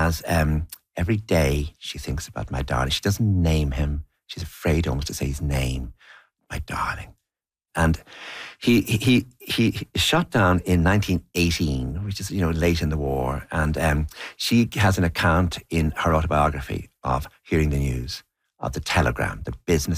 has, every day she thinks about my darling. She doesn't name him. She's afraid almost to say his name, my darling. And he shot down in 1918, which is, late in the war. And she has an account in her autobiography of hearing the news, of the telegram, the business